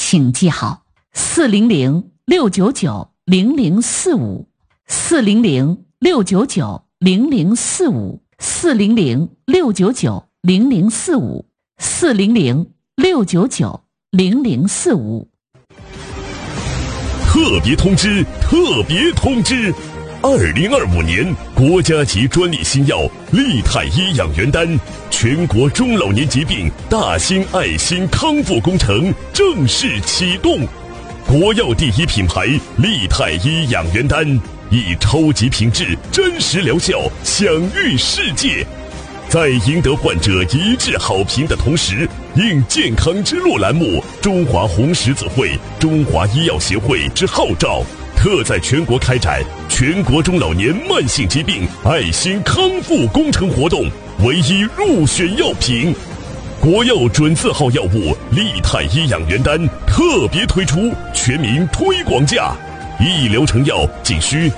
请记好400-699-0045，400-699-0045，400-699-0045。 特别通知！特别通知！2025年国家级专利新药利泰医养元丹全国中老年疾病大型爱心康复工程正式启动。国药第一品牌利泰医养元丹以超级品质、真实疗效享誉世界。在赢得患者一致好评的同时，应健康之路栏目中华红十字会、中华医药协会之号召，特在全国开展全国中老年慢性疾病爱心康复工程活动，唯一入选药品。国药准字号药物利泰医养元丹特别推出全民推广价，1疗程药仅需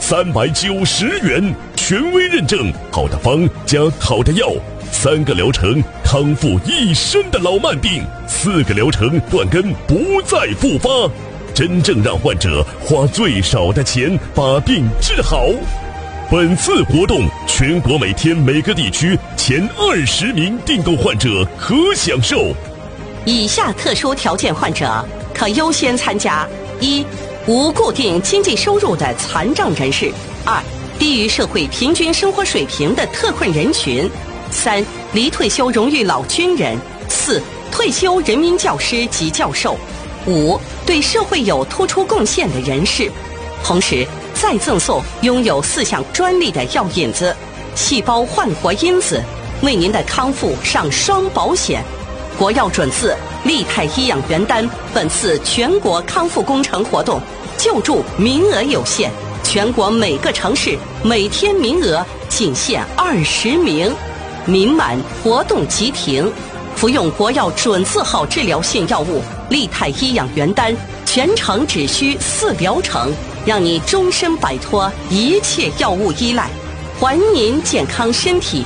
390元，权威认证，好的方加好的药，3个疗程康复一身的老慢病，4个疗程断根不再复发，真正让患者花最少的钱把病治好。本次活动，全国每天每个地区前20名订购患者可享受。 以下特殊条件患者可优先参加：1、无固定经济收入的残障人士；2、低于社会平均生活水平的特困人群；3、离退休荣誉老军人；4、退休人民教师及教授；5、对社会有突出贡献的人士。同时再赠送拥有4项专利的药引子、细胞焕活因子，为您的康复上双保险。国药准字利泰医养元丹本次全国康复工程活动救助名额有限，全国每个城市每天名额仅限20名，名满活动即停。服用国药准字号治疗性药物利泰医养元丹，全程只需4疗程，让你终身摆脱一切药物依赖，还您健康身体。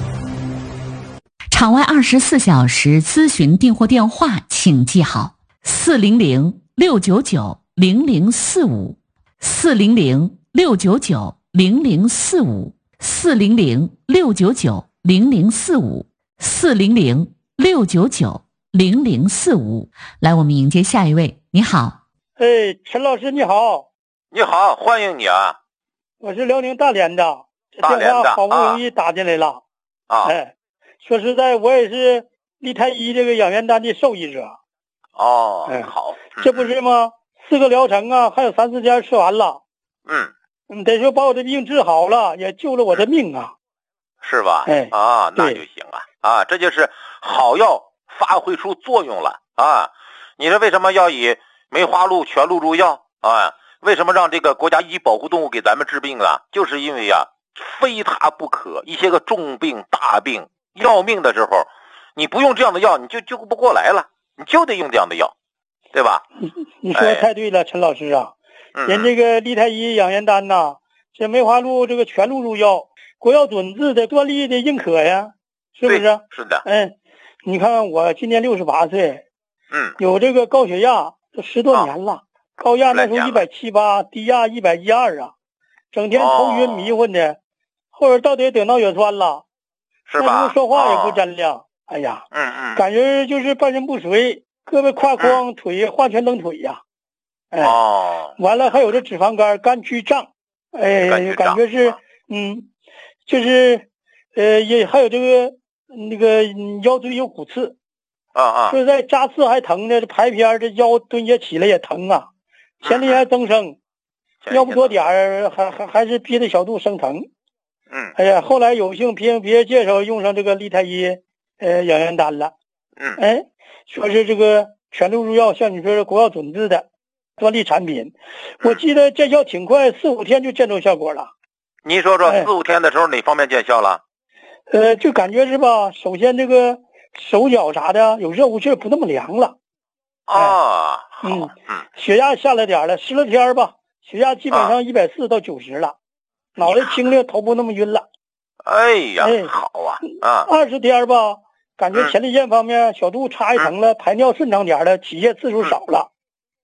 场外24小时咨询订货电话请记好400-699-0045，400-699-0045，400-699-0045。来，我们迎接下一位。你好。 陈老师你好。 你好，欢迎你啊。 我是辽宁大连的，这电话好不容易打进来了。说实在，我也是利泰医这个养元丹的受益者。 好。 这不是吗？4个疗程啊，还有3、4天吃完了。得说把我的病治好了，也救了我的命啊。 是吧？那就行啊。这就是好药发挥出作用了啊。你说为什么要以梅花鹿全鹿入药啊？为什么让这个国家一级保护动物给咱们治病啊？就是因为啊，非它不可，一些个重病大病要命的时候，你不用这样的药你就救不过来了，你就得用这样的药，对吧？ 你说的太对了，陈老师啊。人这个利泰医养元丹呐，这梅花鹿这个全鹿入药，国药准字的专利的认可呀，是不是？ 是的。 你看我今年68岁，有这个高血压都10多年了，高压那时候178，低压112啊，整天头晕迷混的，后边到底得脑血栓了， 是吧？ 那时候说话也不真亮，哎呀，感觉就是半身不遂，胳膊胯肓，腿画全蹬腿呀。完了还有这脂肪肝、肝区胀，感觉是就是也还有这个那个腰椎有骨刺就是在扎刺还疼呢，这排片这腰蹲下起来也疼啊，前列腺增生，要不多点儿还是憋着小肚生疼。后来有幸凭别人介绍用上这个利泰医养元丹了。说是这个全鹿入药，像你说的国药准字的专利产品，我记得见效挺快，4、5天就见着效果了。 您说说4、5天的时候哪方面见效了？ 就感觉是吧，首先这个手脚啥的有热乎劲，不那么凉了。血压下来点了，10来天吧，血压基本上140到90了，脑袋清亮，头不那么晕了。 好啊。 20天吧，感觉前列腺方面小肚插一层了，排尿顺畅点了，起夜次数少了。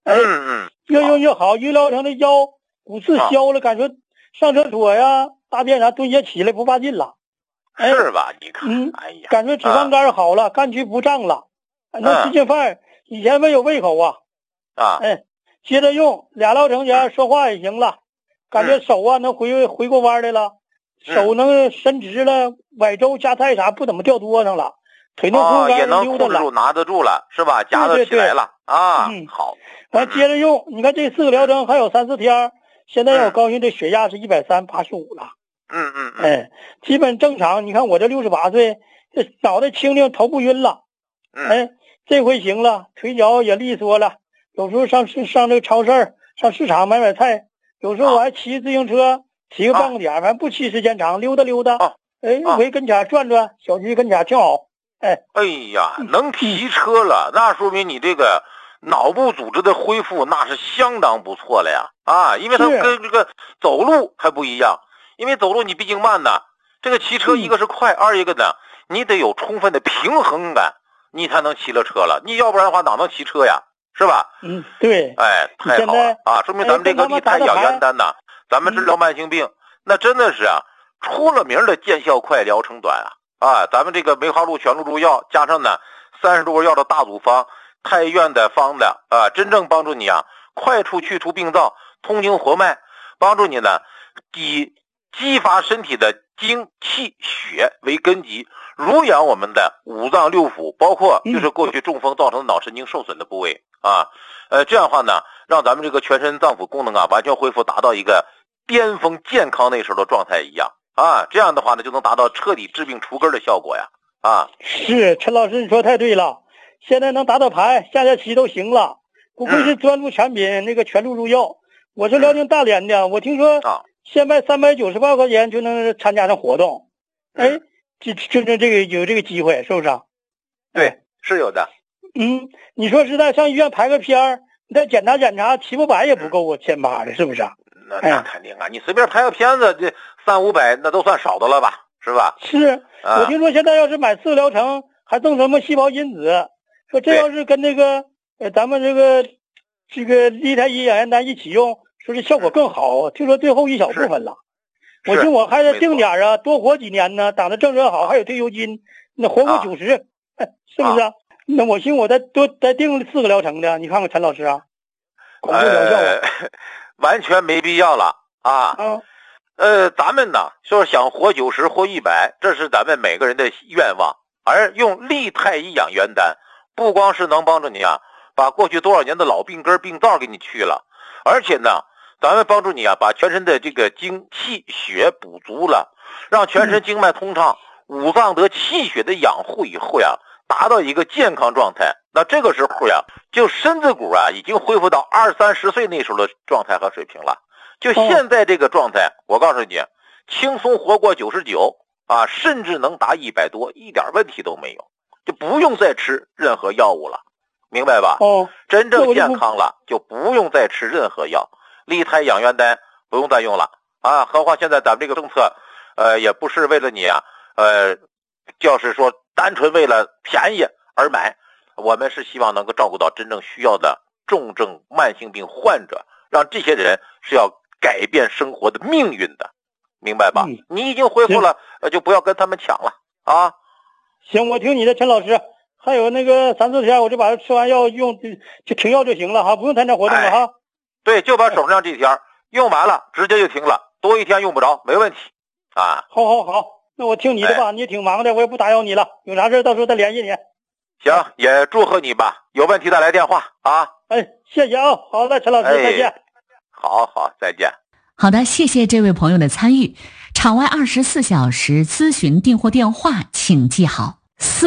越用越好，越疗程的腰骨刺消了，感觉上厕所呀、大便啥蹲下起来不拔劲了。 是吧？你看，哎呀， 感觉脂肪肝好了，肝区不胀了，能吃进饭，以前没有胃口啊。接着用俩疗程前说话也行了，感觉手啊能回过弯来了，手能伸直了，崴粥夹菜啥不怎么掉桌上了，腿能控也能控制住拿得住了，是吧？夹得起来了啊。好， 完接着用，你看这4个疗程还有3、4天，现在我高兴这血压是130/85了。基本正常。你看我这68岁，这脑袋清净，头不晕了。这回行了，腿脚也利索了。有时候上这个超市上市场买菜，有时候我还骑自行车骑个半个点，反正不骑时间长，溜达溜达。围跟前转转，小区跟前挺好。 哎呀，能骑车了，那说明你这个脑部组织的恢复那是相当不错了呀。因为它跟这个走路还不一样。因为走路你毕竟慢呢，这个骑车一个是快，二一个呢，你得有充分的平衡感，你才能骑了车了。你要不然的话哪能骑车呀？是吧？ 对。 太好了啊！说明咱们这个利泰养元丹呐，咱们治疗慢性病，那真的是出了名的见效快，疗程短咱们这个梅花鹿全鹿珠药加上呢30多味药的大组方，太院的方的真正帮助你快速去除病灶，通经活脉，帮助你呢以激发身体的精气血为根基，濡养我们的五脏六腑，包括就是过去中风造成的脑神经受损的部位这样的话呢，让咱们这个全身脏腑功能完全恢复，达到一个巅峰健康那时候的状态一样这样的话呢，就能达到彻底治病除根的效果呀是，陈老师你说太对了，现在能打牌下棋都行了，不愧是专注产品那个全鹿珠药。我是辽宁大连的，我听说现在398块钱就能参加上活动，真正这个有这个机会，是不是对，是有的。 你说实在上医院排个片你再检查700-800也不够钱8的，是不是那肯定你随便排个片子，这300-500那都算少的了吧，是吧？ 是，我听说现在要是买4个疗程，还赠什么细胞因子，说这要是跟那个咱们这个利泰伊养元丹一起用，说是效果更好。听说最后一小部分了，我听我还得定点多活几年呢，长得正好，还有退休金，那活过90，是不是？那我寻我再定4个疗程的，你看看陈老师广州疗效完全没必要了咱们呢就是想活90活100，这是咱们每个人的愿望。而用利泰伊养元丹，不光是能帮助你把过去多少年的老病根病灶给你去了，而且呢咱们帮助你把全身的这个精气血补足了，让全身经脉通畅，五脏得气血的养护以后达到一个健康状态。那这个时候就身子骨已经恢复到20-30岁那时候的状态和水平了。就现在这个状态，我告诉你，轻松活过99甚至能达100多，一点问题都没有，就不用再吃任何药物了，明白吧？真正健康了就不用再吃任何药，利泰养元丹不用再用了何况现在咱们这个政策也不是为了你就是说单纯为了便宜而买，我们是希望能够照顾到真正需要的重症慢性病患者，让这些人是要改变生活的命运的，明白吧？你已经恢复了就不要跟他们抢了行，我听你的，陈老师。还有那个3、4天我就把它吃完药用就停药就行了不用参加活动了对，就把手上这天用完了直接就停了，多1天用不着，没问题好，那我听你的吧，你也挺忙的，我也不打扰你了，有啥事到时候再联系你。 行，也祝贺你吧，有问题再来电话谢谢好的，陈老师再见。 好，再见。 好的，谢谢这位朋友的参与。场外24小时咨询订货电话请记好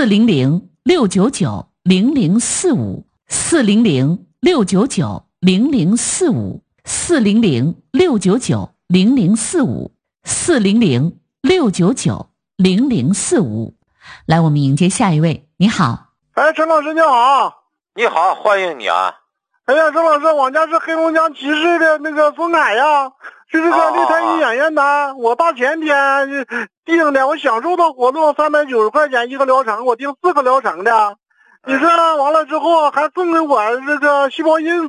：400-699-0045 400-699-0045 400-699-0045 400-699-0045。来，我们迎接下一位。你好。 陈老师你好。 你好，欢迎你哎呀，陈老师，我家是黑龙江吉市的那个孙海就这个利泰伊养元丹，我大前天订的，我享受的活动390块钱一个疗程，我订4个疗程的。你这完了之后还送给我这个细胞因